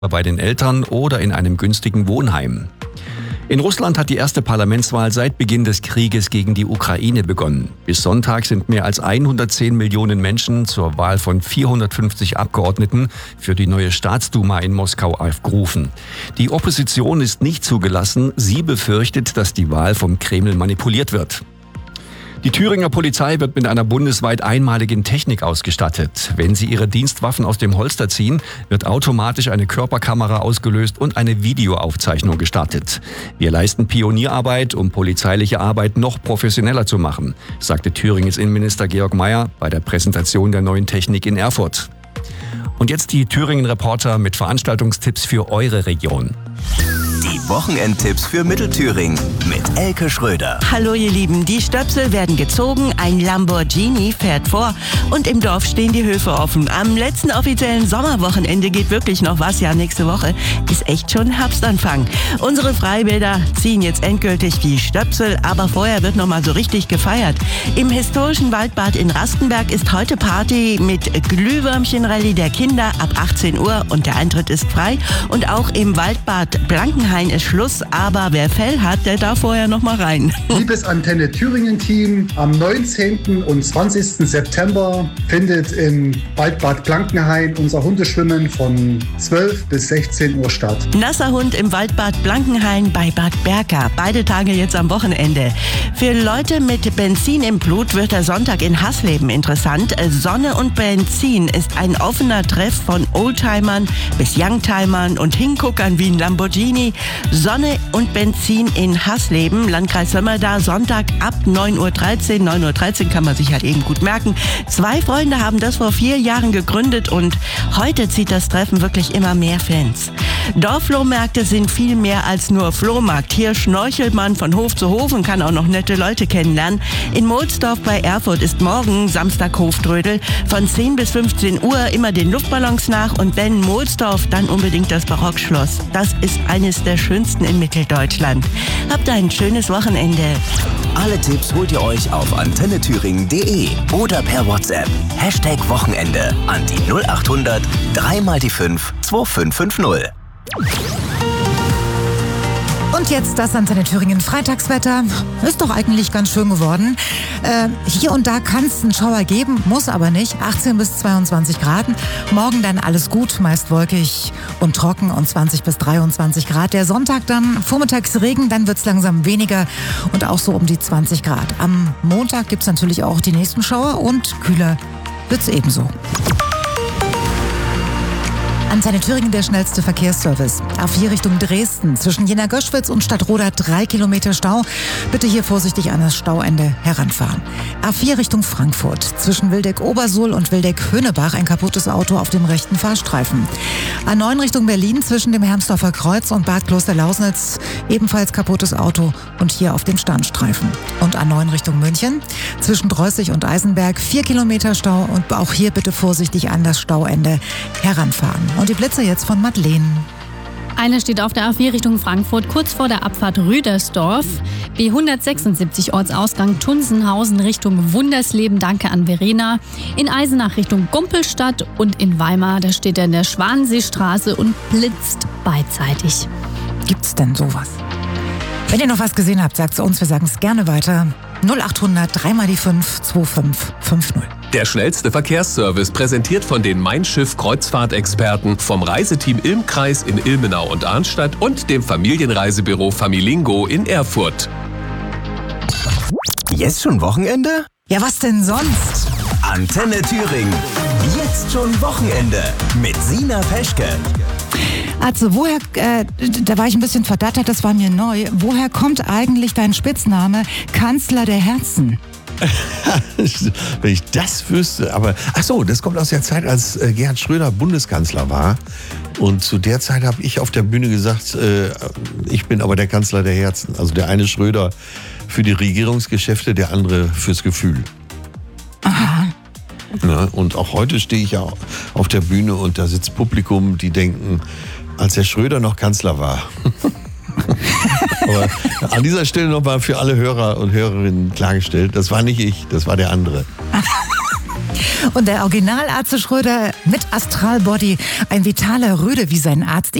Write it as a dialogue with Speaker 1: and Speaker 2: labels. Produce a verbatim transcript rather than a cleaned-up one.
Speaker 1: bei den Eltern oder in einem günstigen Wohnheim. In Russland hat die erste Parlamentswahl seit Beginn des Krieges gegen die Ukraine begonnen. Bis Sonntag sind mehr als hundertzehn Millionen Menschen zur Wahl von vierhundertfünfzig Abgeordneten für die neue Staatsduma in Moskau aufgerufen. Die Opposition ist nicht zugelassen. Sie befürchtet, dass die Wahl vom Kreml manipuliert wird. Die Thüringer Polizei wird mit einer bundesweit einmaligen Technik ausgestattet. Wenn sie ihre Dienstwaffen aus dem Holster ziehen, wird automatisch eine Körperkamera ausgelöst und eine Videoaufzeichnung gestartet. Wir leisten Pionierarbeit, um polizeiliche Arbeit noch professioneller zu machen, sagte Thüringens Innenminister Georg Mayer bei der Präsentation der neuen Technik in Erfurt. Und jetzt die Thüringen-Reporter mit Veranstaltungstipps für eure Region.
Speaker 2: Die Wochenendtipps für Mittelthüringen mit Elke Schröder.
Speaker 3: Hallo ihr Lieben, die Stöpsel werden gezogen, ein Lamborghini fährt vor und im Dorf stehen die Höfe offen. Am letzten offiziellen Sommerwochenende geht wirklich noch was. Ja, nächste Woche ist echt schon Herbstanfang. Unsere Freibäder ziehen jetzt endgültig die Stöpsel, aber vorher wird noch mal so richtig gefeiert. Im historischen Waldbad in Rastenberg ist heute Party mit Glühwürmchen-Rallye der Kinder ab achtzehn Uhr und der Eintritt ist frei. Und auch im Waldbad Blankenhain ist Schluss, aber wer Fell hat, der darf vorher noch mal rein.
Speaker 4: Liebes Antenne Thüringen-Team, am neunzehnten und zwanzigsten September findet im Waldbad Blankenhain unser Hundeschwimmen von zwölf bis sechzehn Uhr statt.
Speaker 3: Nasser Hund im Waldbad Blankenhain bei Bad Berka. Beide Tage jetzt am Wochenende. Für Leute mit Benzin im Blut wird der Sonntag in Hasleben interessant. Sonne und Benzin ist ein offener Treff von Oldtimern bis Youngtimern und Hinguckern wie ein Lamborghini. Sonne und Benzin in Hasleben, Landkreis Sömmerda, Sonntag ab neun Uhr dreizehn. neun Uhr dreizehn kann man sich halt eben gut merken. Zwei Freunde haben das vor vier Jahren gegründet und heute zieht das Treffen wirklich immer mehr Fans. Dorfflohmärkte sind viel mehr als nur Flohmarkt. Hier schnorchelt man von Hof zu Hof und kann auch noch nette Leute kennenlernen. In Mohlsdorf bei Erfurt ist morgen Samstag Hoftrödel von zehn bis fünfzehn Uhr, immer den Luftballons nach und wenn Mohlsdorf, dann unbedingt das Barockschloss. Das ist eines der schönsten in Mitteldeutschland. Habt ein schönes Wochenende.
Speaker 2: Alle Tipps holt ihr euch auf antenne thüringen punkt de oder per WhatsApp. Hashtag Wochenende an die null acht hundert drei mal die fünf zwei fünf fünf null.
Speaker 5: Und jetzt das Antenne Thüringen Freitagswetter. Ist doch eigentlich ganz schön geworden. Äh, hier und da kann es einen Schauer geben, muss aber nicht. achtzehn bis zweiundzwanzig Grad. Morgen dann alles gut, meist wolkig und trocken und zwanzig bis dreiundzwanzig Grad. Der Sonntag dann vormittags Regen, dann wird es langsam weniger und auch so um die zwanzig Grad. Am Montag gibt es natürlich auch die nächsten Schauer und kühler wird es ebenso. Antenne Thüringen, der schnellste Verkehrsservice. A vier Richtung Dresden. Zwischen Jena-Göschwitz und Stadtroda drei Kilometer Stau. Bitte hier vorsichtig an das Stauende heranfahren. A vier Richtung Frankfurt. Zwischen Wildeck-Obersuhl und Wildeck-Höhnebach ein kaputtes Auto auf dem rechten Fahrstreifen. A neun Richtung Berlin. Zwischen dem Hermsdorfer Kreuz und Bad Kloster-Lausnitz ebenfalls kaputtes Auto und hier auf dem Standstreifen. Und A neun Richtung München. Zwischen Dreußig und Eisenberg vier Kilometer Stau und auch hier bitte vorsichtig an das Stauende heranfahren. Und die Blitze jetzt von Madeleine.
Speaker 6: Eine steht auf der A vier Richtung Frankfurt, kurz vor der Abfahrt Rüdersdorf. B hundertsechsundsiebzig Ortsausgang Tunsenhausen Richtung Wundersleben, danke an Verena. In Eisenach Richtung Gumpelstadt und in Weimar, da steht er in der Schwanenseestraße und blitzt beidseitig.
Speaker 5: Gibt's denn sowas? Wenn ihr noch was gesehen habt, sagt's uns, wir sagen es gerne weiter. null acht hundert drei mal die fünf zwei fünf fünf null.
Speaker 7: Der schnellste Verkehrsservice, präsentiert von den Mein Schiff Kreuzfahrtexperten vom Reiseteam Ilmkreis in Ilmenau und Arnstadt und dem Familienreisebüro Familingo in Erfurt.
Speaker 2: Jetzt schon Wochenende?
Speaker 5: Ja, was denn sonst?
Speaker 2: Antenne Thüringen. Jetzt schon Wochenende mit Sina Peschke.
Speaker 5: Also woher, äh, da war ich ein bisschen verdattert, das war mir neu. Woher kommt eigentlich dein Spitzname Kanzler der Herzen?
Speaker 8: Wenn ich das wüsste, aber ach so, das kommt aus der Zeit, als äh, Gerhard Schröder Bundeskanzler war. Und zu der Zeit habe ich auf der Bühne gesagt, äh, ich bin aber der Kanzler der Herzen. Also der eine Schröder für die Regierungsgeschäfte, der andere fürs Gefühl.
Speaker 5: Aha.
Speaker 8: Ja, und auch heute stehe ich ja auf der Bühne und da sitzt Publikum, die denken, als der Schröder noch Kanzler war. Aber an dieser Stelle nochmal für alle Hörer und Hörerinnen klargestellt, das war nicht ich, das war der andere.
Speaker 5: Und der Original Atze Schröder mit Astralbody, ein vitaler Rüde, wie sein Arzt